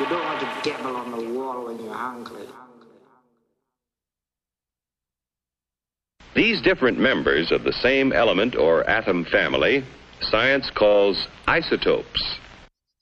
You don't want to gabble on the wall when you're hungry. These different members of the same element or atom family, science calls isotopes.